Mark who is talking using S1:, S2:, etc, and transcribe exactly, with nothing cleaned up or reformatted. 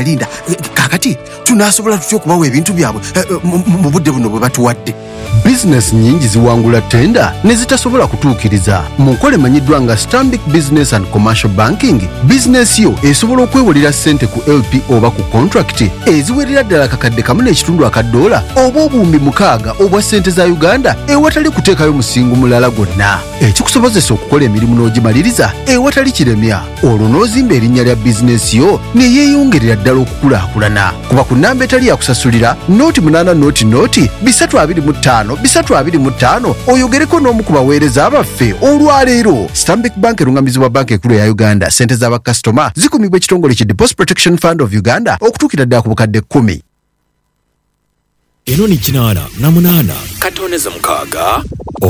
S1: linda linda kakati tunasobola tutyo okubawa ebintu byabwe mu budde buno bwe batuwadde.
S2: Business nyingi ziwangula tenda ne zitasobola kutuukiriza. Mu nkola emanyiddwa nga Stanbic Business and Commercial Banking, business yo esobola okwewolera ssente ku L P oba ku contract eziwerera ddala kakadde kamu n'ekitundu aka dola oba obuwumbi mukaaga obwa ssente za Uganda ewatali kuteekayo musingo mulala gwonna. Ekikusobozesa okukola emirimu n'ogimaliriza ewatali kiremya. Olwo n'ozimba erinnya lya business yo ne yeeyongerera ddala okukulaakulana. Kuba ku nnamba etali yakusasulira nooti munaana nooti nooti bisatu abiri mu ttaano bisatu abiri mu ttaano oyogereko n'omu ku baweereza abaffe olwaleero. Stanbic Bank erungamizibwa banka ekulu ya Uganda. Ssente z'abakasitoma zikumibwa ekitongole ki Deposit Protection Fund of Uganda okutuukira ddala ku bukadde kkumi.
S3: Eno ni kinaana na munaana katoneza mukaaga